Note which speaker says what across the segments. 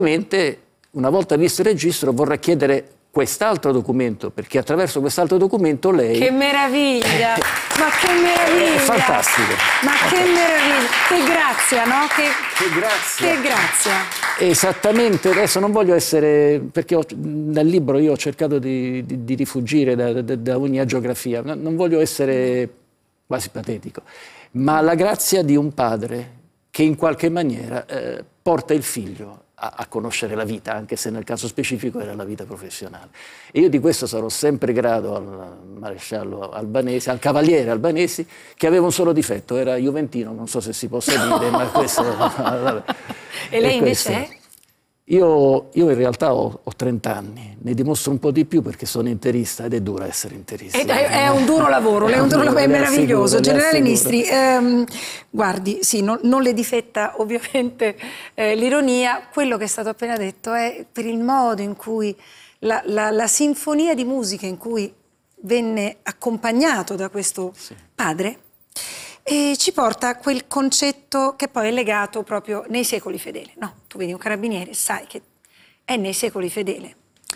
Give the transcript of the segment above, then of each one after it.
Speaker 1: Una volta visto il registro vorrà chiedere quest'altro documento, perché attraverso quest'altro documento lei...
Speaker 2: Che meraviglia! Ma che meraviglia!
Speaker 1: È fantastico!
Speaker 2: Ma che meraviglia! Che grazia, no?
Speaker 1: Che grazia!
Speaker 2: Che grazia!
Speaker 1: Esattamente, adesso non voglio essere... perché nel libro io ho cercato di rifuggire da ogni agiografia, non voglio essere quasi patetico, ma la grazia di un padre che in qualche maniera porta il figlio a conoscere la vita, anche se nel caso specifico era la vita professionale. E io di questo sarò sempre grato al maresciallo Albanesi, al cavaliere Albanesi, che aveva un solo difetto, era juventino, non so se si possa dire, ma questo... vabbè.
Speaker 2: E lei invece è?
Speaker 1: Io in realtà ho 30 anni, ne dimostro un po' di più perché sono interista ed è duro essere interista.
Speaker 2: È un duro lavoro, è meraviglioso. Generale Nistri, guardi, sì, non le difetta ovviamente l'ironia, quello che è stato appena detto è per il modo in cui la sinfonia di musica in cui venne accompagnato da questo padre e ci porta a quel concetto che poi è legato proprio nei secoli fedele. No, tu vedi un carabiniere, sai che è nei secoli fedele.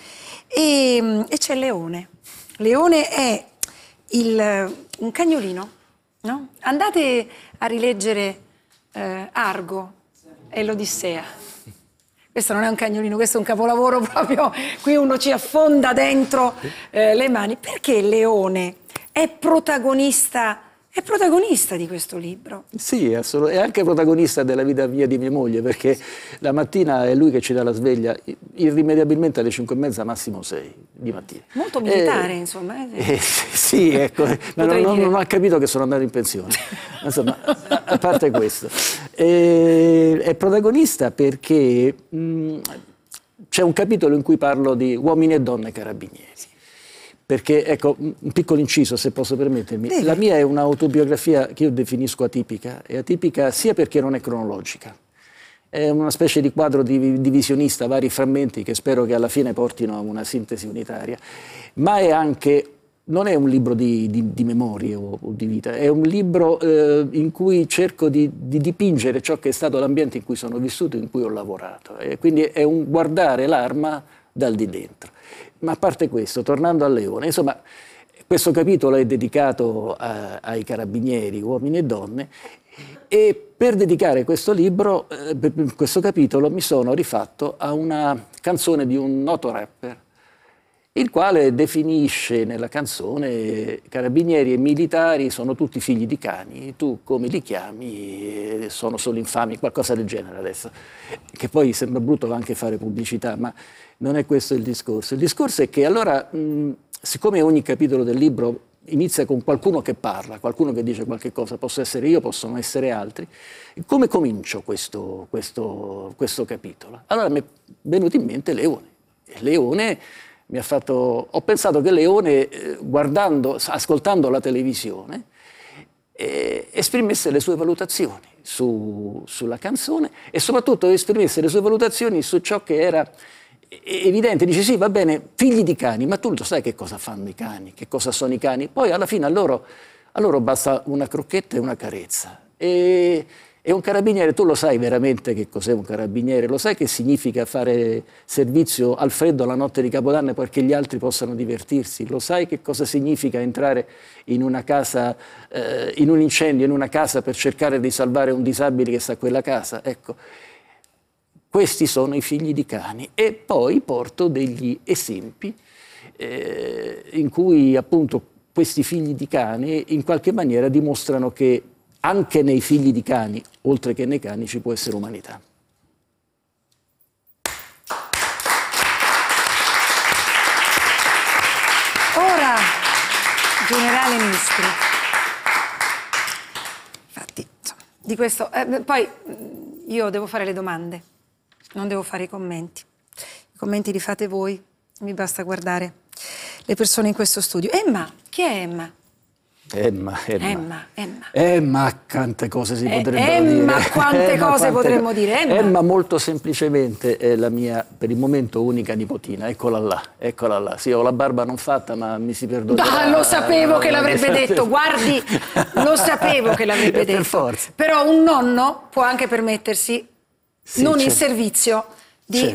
Speaker 2: E c'è Leone. Leone è un cagnolino, no? Andate a rileggere Argo e l'Odissea. Questo non è un cagnolino, questo è un capolavoro proprio. Qui uno ci affonda dentro le mani. Perché Leone è protagonista di questo libro?
Speaker 1: Sì, è anche protagonista della vita mia di mia moglie, perché la mattina è lui che ci dà la sveglia, irrimediabilmente alle 5:30, massimo 6 di mattina.
Speaker 2: Molto militare, insomma.
Speaker 1: Sì, ecco, non ha capito che sono andato in pensione. Insomma, a parte questo. È protagonista perché c'è un capitolo in cui parlo di uomini e donne carabinieri. Perché, ecco, un piccolo inciso, se posso permettermi, la mia è un'autobiografia che io definisco atipica, è atipica sia perché non è cronologica, è una specie di quadro divisionista, vari frammenti che spero che alla fine portino a una sintesi unitaria, ma è anche, non è un libro di memorie o di vita, è un libro in cui cerco di dipingere ciò che è stato l'ambiente in cui sono vissuto, in cui ho lavorato, e quindi è un guardare l'arma dal di dentro. Ma a parte questo, tornando a Leone, insomma, questo capitolo è dedicato ai carabinieri, uomini e donne, e per dedicare questo libro, questo capitolo, mi sono rifatto a una canzone di un noto rapper, il quale definisce nella canzone carabinieri e militari sono tutti figli di cani, tu come li chiami? Sono solo infami, qualcosa del genere adesso, che poi sembra brutto anche fare pubblicità, ma non è questo il discorso. Il discorso è che allora, siccome ogni capitolo del libro inizia con qualcuno che parla, qualcuno che dice qualche cosa, posso essere io, possono essere altri, come comincio questo capitolo? Allora mi è venuto in mente Leone. Leone mi ha fatto... Ho pensato che Leone, ascoltando la televisione, esprimesse le sue valutazioni sulla canzone e soprattutto esprimesse le sue valutazioni su ciò che era evidente. Dice sì, va bene, figli di cani, ma tu lo sai che cosa fanno i cani, che cosa sono i cani? Poi alla fine a loro basta una crocchetta e una carezza. E un carabiniere, tu lo sai veramente che cos'è un carabiniere? Lo sai che significa fare servizio al freddo la notte di Capodanno perché gli altri possano divertirsi? Lo sai che cosa significa entrare in una casa, in un incendio, in una casa per cercare di salvare un disabile che sta a quella casa? Ecco, questi sono i figli di cani. E poi porto degli esempi in cui appunto questi figli di cani in qualche maniera dimostrano che anche nei figli di cani, oltre che nei cani, ci può essere umanità.
Speaker 2: Ora, generale Nistri, infatti, insomma, di questo... poi io devo fare le domande, non devo fare i commenti. I commenti li fate voi, mi basta guardare le persone in questo studio. Emma, chi è Emma?
Speaker 1: Emma, quante cose si potrebbero dire.
Speaker 2: Quante cose potremmo dire.
Speaker 1: Emma molto semplicemente è la mia, per il momento, unica nipotina. Eccola là. Sì, ho la barba non fatta, ma mi si perdonerà.
Speaker 2: Lo sapevo che l'avrebbe detto, guardi, lo sapevo che l'avrebbe detto.
Speaker 1: Per forza.
Speaker 2: Però un nonno può anche permettersi, non in servizio, di